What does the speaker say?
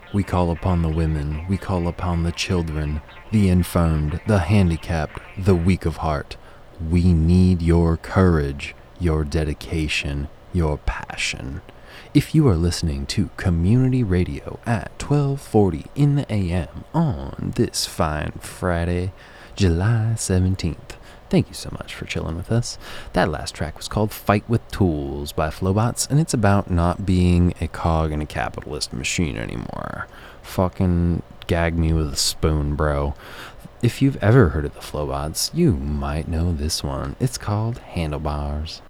We call upon the women, we call upon the children, the infirmed, the handicapped, the weak of heart. We need your courage, your dedication, your passion. If you are listening to Community Radio at 12:40 in the AM on this fine Friday, July 17th, thank you so much for chilling with us. That last track was called Fight with Tools by Flowbots, and it's about not being a cog in a capitalist machine anymore. Fucking gag me with a spoon, bro. If you've ever heard of the Flowbots, you might know this one. It's called Handlebars.